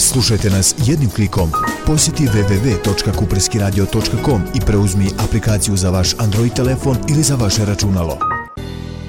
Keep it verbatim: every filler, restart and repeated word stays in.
Slušajte nas jednim klikom. Posjeti w w w tačka kupreskiradio tačka com i preuzmi aplikaciju za vaš Android telefon ili za vaše računalo.